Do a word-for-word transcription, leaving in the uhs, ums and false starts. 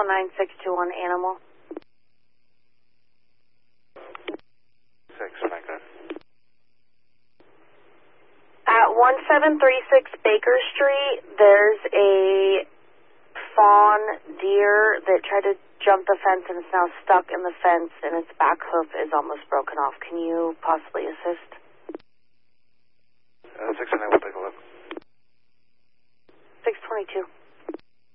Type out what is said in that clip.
one nine six two one Animal. Six, make that. At one seven three six Baker Street, there's a fawn deer that tried to jump the fence and is now stuck in the fence, and its back hoof is almost broken off. Can you possibly assist? Uh, six and eight, we'll take a look. six twenty-two.